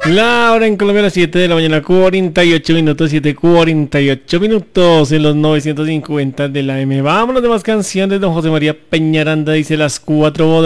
La hora en Colombia a las 7 de la mañana, 48 minutos, 7:48 minutos en los 950 de la M. Vámonos de más canciones. Don José María Peñaranda dice las 4 bodas.